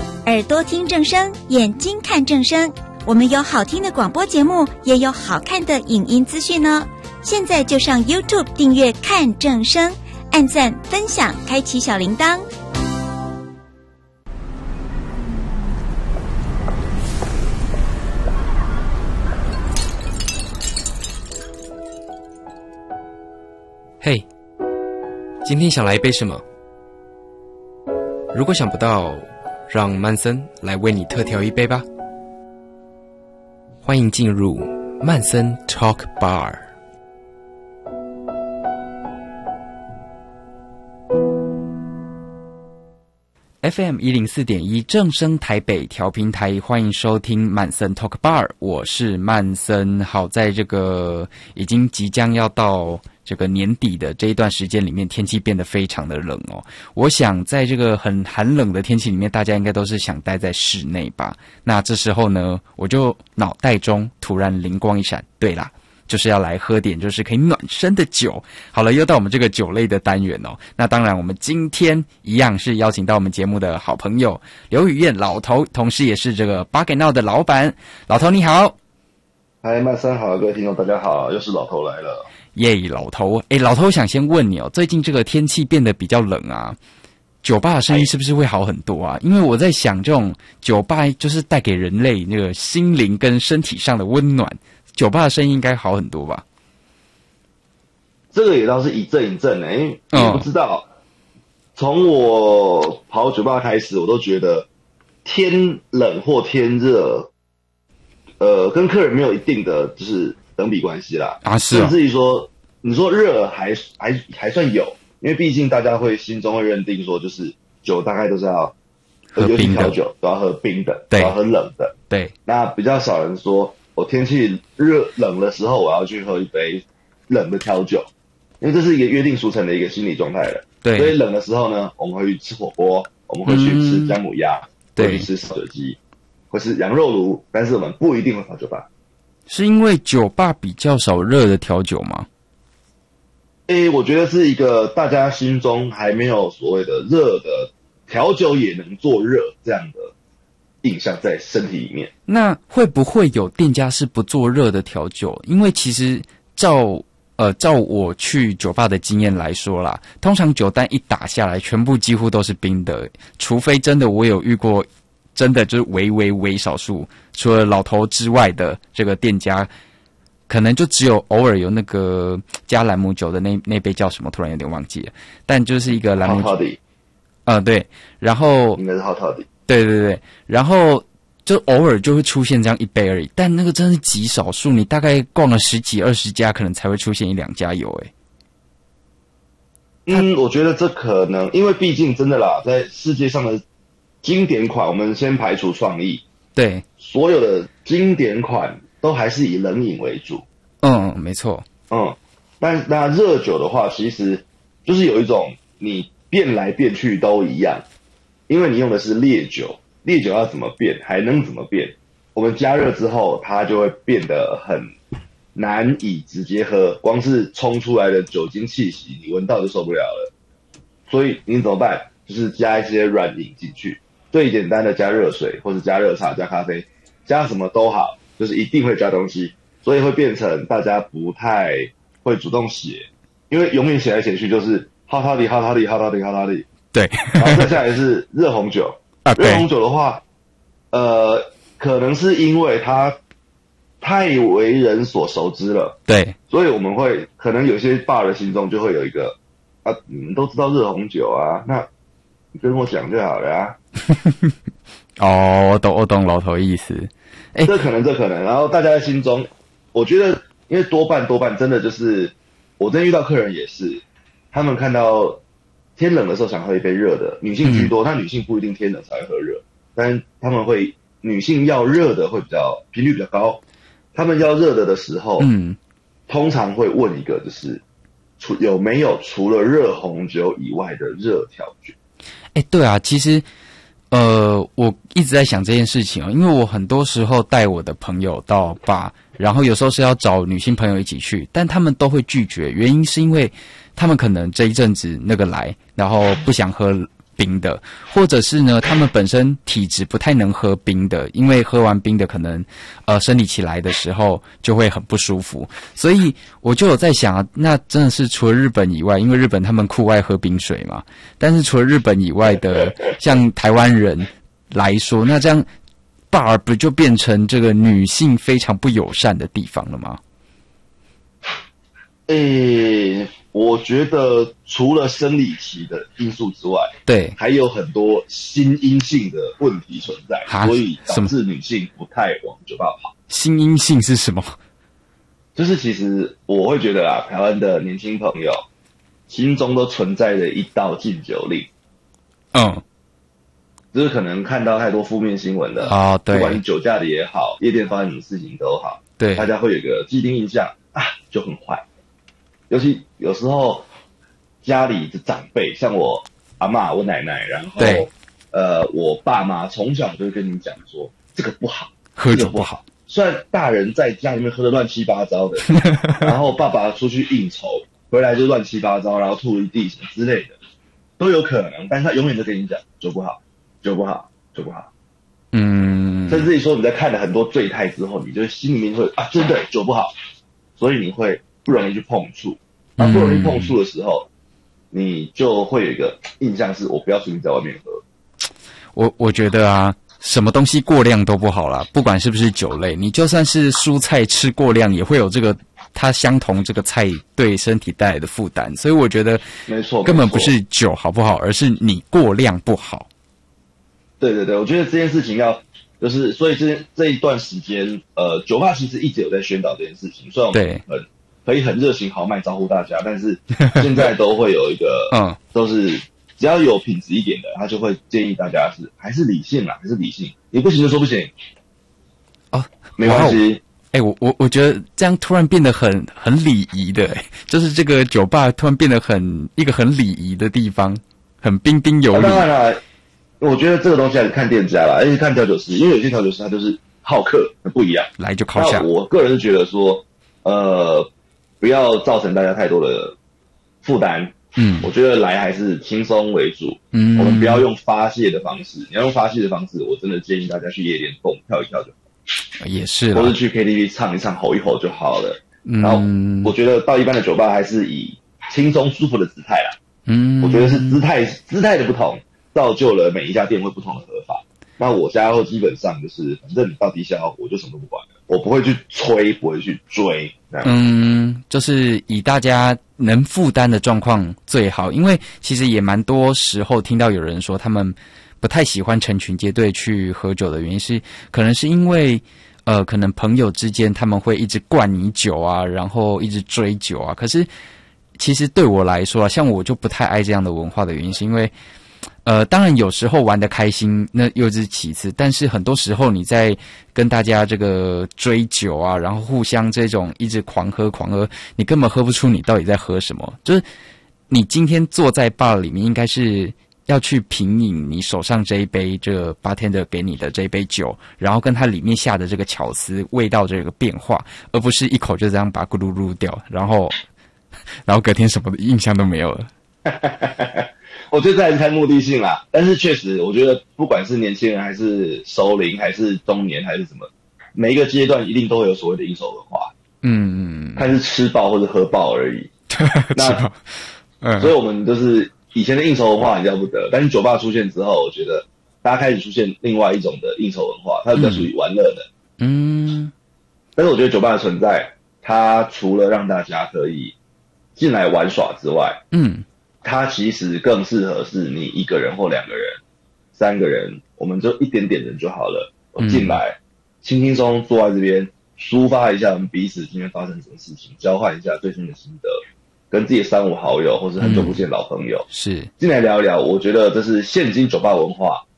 耳朵听正声，眼睛看正声。我们有好听的广播节目，也有好看的影音资讯呢。现在就上 YouTube 订阅看正声，按赞分享，开启小铃铛。 嘿，今天想来一杯什么？如果想不到，让曼森来为你特调一杯吧。欢迎进入曼森 Talk Bar。FM 104.1正声台北调频台，欢迎收听曼森 Talk Bar， 我是曼森。好，在这个已经即将要到这个年底的这一段时间里面，天气变得非常的冷哦。我想在这个很寒冷的天气里面，大家应该都是想待在室内吧。那这时候呢，我就脑袋中突然灵光一闪，对啦，就是要来喝点就是可以暖身的酒。好了，又到我们这个酒类的单元哦。那当然我们今天一样是邀请到我们节目的好朋友刘宇燕老头，同时也是这个巴给闹的老板。老头你好。 嗨，曼森好，各位听众大家好，又是老头来了。 耶，老头。老头想先问你哦，最近这个天气变得比较冷啊，酒吧的生意是不是会好很多啊？因为我在想，这种酒吧就是带给人类那个心灵跟身体上的温暖，酒吧的生意应该好很多吧？ 这个也倒是一阵一阵的，因为你不知道，从我跑酒吧开始，我都觉得天冷或天热，跟客人没有一定的就是等比关系啦。啊，是啊。甚至于说，你说热还算有，因为毕竟大家会心中会认定说，就是酒大概都是要喝冰的，调酒都要喝冰的，都要喝冷的。对。那比较少人说，我天气冷的时候，我要去喝一杯冷的调酒，因为这是一个约定俗成的一个心理状态了。对。所以冷的时候呢，我们会去吃火锅，我们会去吃姜母鸭，会去吃烧酒鸡，或是羊肉炉，但是我们不一定会跑酒吧。 是因为酒吧比较少热的调酒吗？ 我觉得是一个大家心中还没有所谓的热的调酒也能做热这样的印象在身体里面。 那会不会有店家是不做热的调酒？因为其实照我去酒吧的经验来说啦，通常酒单一打下来，全部几乎都是冰的，除非真的我有遇过。真的就是微少数，除了老头之外的这个店家，可能就只有偶尔有那个加朗姆酒的那杯叫什么，突然有点忘记了，但就是一个朗姆酒，对，然后应该是好套的， 对，然后就偶尔就会出现这样一杯而已，但那个真是极少数，你大概逛了10几20家，可能才会出现1-2家有我觉得这可能，因为毕竟真的啦，在世界上的经典款，我们先排除创意，对，所有的经典款都还是以冷饮为主。 没错。 但那热酒的话，其实就是有一种你变来变去都一样，因为你用的是烈酒，烈酒要怎么变，还能怎么变？我们加热之后，它就会变得很难以直接喝，光是冲出来的酒精气息，你闻到就受不了了。所以你怎么办？就是加一些软饮进去。最简单的加热水，或者加热茶、加咖啡，加什么都好，就是一定会加东西，所以会变成大家不太会主动写，因为永远写来写去就是好套地。对，然后再下来是热红酒。热红酒的话，可能是因为它太为人所熟知了，对，所以我们会可能有些bar的心中就会有一个你们都知道热红酒啊，那你跟我讲就好了啊。 我懂老头意思。 这可能，然后大家在心中，我觉得，因为多半真的就是，我真遇到客人也是，他们看到天冷的时候想喝一杯热的，女性居多，但女性不一定天冷才会喝热，但他们会女性要热的会比较频率比较高，他们要热的时候，通常会问一个就是有没有除了热红酒以外的热调酒。 对啊，其实我一直在想这件事情因为我很多时候带我的朋友到bar，然后有时候是要找女性朋友一起去，但他们都会拒绝，原因是因为他们可能这一阵子那个来，然后不想喝冰的，或者是呢，他们本身体质不太能喝冰的，因为喝完冰的可能生理期来的时候就会很不舒服。所以我就有在想啊，那真的是除了日本以外，因为日本他们酷爱喝冰水嘛，但是除了日本以外的，像台湾人来说，那这样 bar 不就变成这个女性非常不友善的地方了吗？ 我觉得除了生理期的因素之外， 对， 还有很多心因性的问题存在，所以导致女性不太往酒吧跑。 心因性是什么？ 就是其实我会觉得啊，台湾的年轻朋友心中都存在着一道禁酒令。就是可能看到太多负面新闻了啊，对，不管是酒驾的也好，夜店发生什么事情都好，对，大家会有一个既定印象啊，就很坏。尤其有时候家里的长辈，像我阿嬷、我奶奶，然后我爸妈从小就会跟你讲说，这个不好，喝酒不好。虽然大人在家里面喝得乱七八糟的，然后爸爸出去应酬回来就乱七八糟，然后吐一地什么之类的，都有可能。但是他永远都跟你讲酒不好，酒不好，酒不好。甚至于说你在看了很多醉态之后，你就心里面会啊，真的酒不好，所以你会不容易去碰触。那不容易碰触的时候，你就会有一个印象是我不要出去在外面喝。我觉得啊，什么东西过量都不好啦，不管是不是酒类，你就算是蔬菜吃过量，也会有这个它相同这个菜对身体带来的负担。所以我觉得， 没错， 根本不是酒好不好，而是你过量不好。 对对对，我觉得这件事情就是，所以这一段时间，酒吧其实一直有在宣导这件事情，虽然我们可以很热情豪迈招呼大家，但是现在都会有一个，都是只要有品质一点的，他就会建议大家还是理性啦，还是理性，你不行就说不行，没关系。 我觉得这样突然变得很礼仪的，就是这个酒吧突然变得一个很礼仪的地方，很彬彬有礼。 当然啦，我觉得这个东西还是看店家啦，而且看调酒师，因为有些调酒师他就是好客，不一样， 来就靠下。 我个人是觉得说，不要造成大家太多的负担。我觉得来还是轻松为主。我们不要用发泄的方式。你要用发泄的方式，我真的建议大家去夜店蹦跳一跳就好。 也是， 或是去 KTV 唱一唱、吼一吼就好了。然后我觉得到一般的酒吧还是以轻松舒服的姿态啦。我觉得是姿态的不同，造就了每一家店会不同的喝法。那我家后基本上就是，反正你到低消，我就什么都不管了，我不会去催，不会去追。 就是以大家能负担的状况最好，因为其实也蛮多时候听到有人说他们不太喜欢成群结队去喝酒的原因是，可能是因为可能朋友之间他们会一直灌你酒啊，然后一直追酒啊。可是其实对我来说啊，像我就不太爱这样的文化的原因是因为当然有时候玩得开心那又是其次，但是很多时候你在跟大家这个追酒啊，然后互相这种一直狂喝，你根本喝不出你到底在喝什么。就是你今天坐在 bar 里面应该是要去品饮你手上这一杯这个 bartender 给你的这一杯酒，然后跟它里面下的这个巧思味道这个变化，而不是一口就这样把咕噜噜掉，然后隔天什么印象都没有了。 我觉得这还是看目的性啦，但是确实，我觉得不管是年轻人还是熟龄还是中年还是什么，每一个阶段一定都会有所谓的应酬文化。看是吃爆或者喝爆而已。那所以我们就是以前的应酬文化很要不得，但是酒吧出现之后，我觉得大家开始出现另外一种的应酬文化，它比较属于玩乐的。但是我觉得酒吧的存在，它除了让大家可以进来玩耍之外，它其实更适合是你一个人或两个人、三个人，我们就一点点人就好了。我进来，轻轻松坐在这边，抒发一下我们彼此今天发生什么事情，交换一下最新的心得，跟自己的三五好友或是很久不见的老朋友， 是进来聊一聊。我觉得这是现今酒吧文化